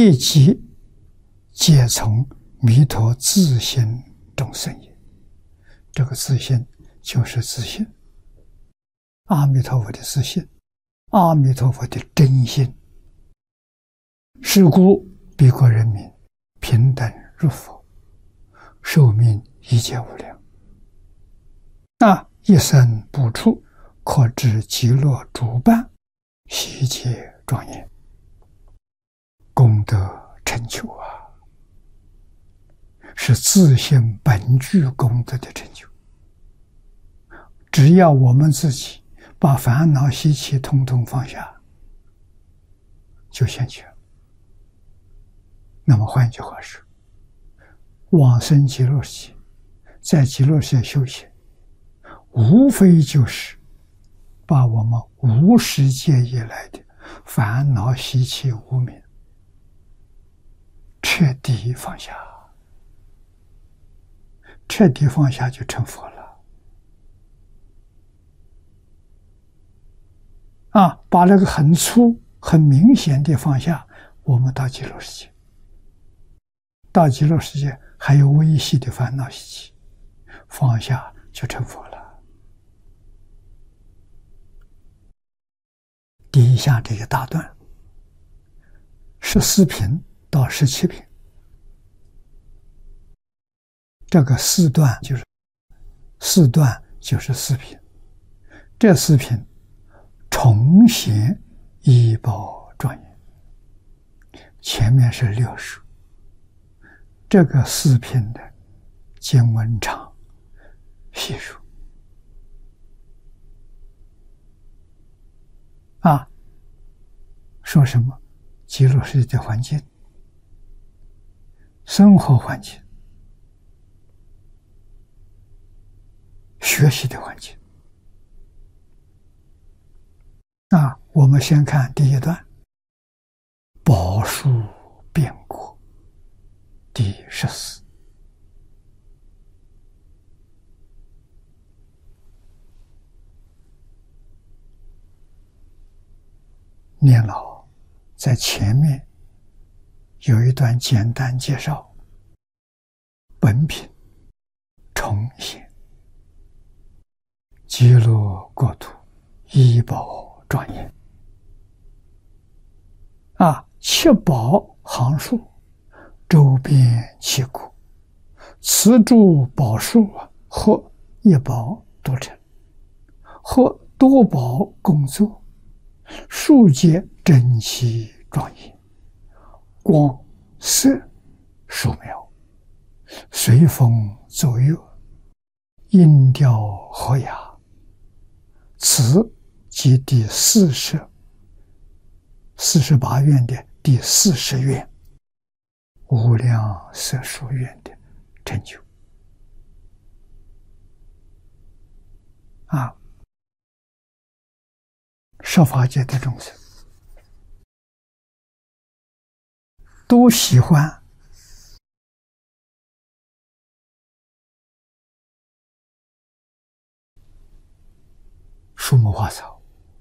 一即皆从弥陀自性中生也。这个自性就是自性，阿弥陀佛的自性，阿弥陀佛的真心。是故彼国人民平等入佛，寿命一切无量，一生不处，可知极乐主办，悉皆庄严，功德成就啊！是自性本具功德的成就。只要我们自己把烦恼习气统统放下，就现前。那么换一句话说，往生极乐世界，在极乐世界修行，无非就是把我们无始界以来的烦恼习气无明彻底放下，彻底放下就成佛了。把那个很粗很明显的放下，我们到极乐世界，到极乐世界还有微细的烦恼习气，放下就成佛了。底下这一大段14品到17品，这个4段就是4品，这4品重显依报庄严。前面是6首，这个4品的经文长细数说什么？极乐世界的环境、生活环境、学习的环境。我们先看第一段，宝树变果第14。念老在前面有一段简单介绍本品重显极乐国土依宝庄严7宝行树，周边7谷，此诸宝树或一宝多成，或多宝共作，树皆珍奇庄严，光色殊妙，随风奏乐，音调和雅。此即第48愿的第40愿，无量色数愿的成就。十法界的众生都喜欢树木花草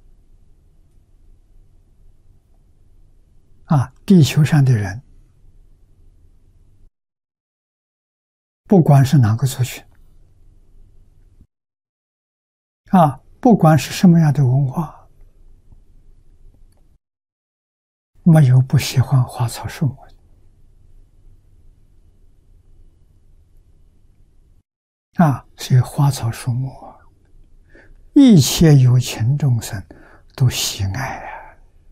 地球上的人，不管是哪个族群不管是什么样的文化，没有不喜欢花草树木所以花草树木一切有情众生都喜爱